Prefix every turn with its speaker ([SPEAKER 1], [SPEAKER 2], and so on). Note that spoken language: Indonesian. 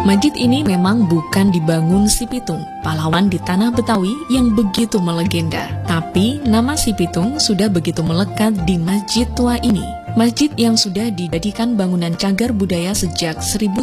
[SPEAKER 1] Masjid ini memang bukan dibangun Si Pitung, pahlawan di tanah Betawi yang begitu melegenda. Tapi nama Si Pitung sudah begitu melekat di masjid tua ini. Masjid yang sudah dijadikan bangunan cagar budaya sejak